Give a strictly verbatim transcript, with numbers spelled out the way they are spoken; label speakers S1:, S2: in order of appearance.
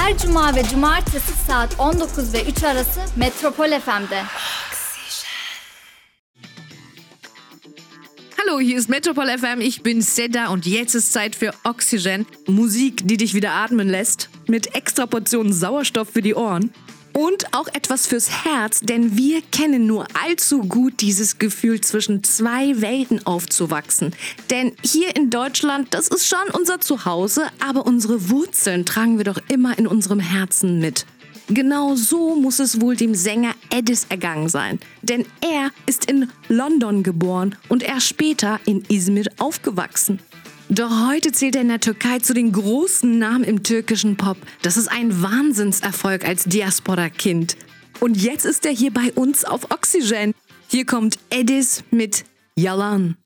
S1: Her cuma ve cumartesi saat on dokuz ve üç arası Metropol F M'de.
S2: Hallo, hier ist Metropol F M, ich bin Seda und jetzt ist Zeit für Oxygen. Musik, die dich wieder atmen lässt, mit extra Portionen Sauerstoff für die Ohren. Und auch etwas fürs Herz, denn wir kennen nur allzu gut dieses Gefühl, zwischen zwei Welten aufzuwachsen. Denn hier in Deutschland, das ist schon unser Zuhause, aber unsere Wurzeln tragen wir doch immer in unserem Herzen mit. Genau so muss es wohl dem Sänger Edis ergangen sein. Denn er ist in London geboren und erst später in Izmir aufgewachsen. Doch heute zählt er in der Türkei zu den großen Namen im türkischen Pop. Das ist ein Wahnsinnserfolg als Diaspora-Kind. Und jetzt ist er hier bei uns auf Oxygen. Hier kommt Edis mit Yalan.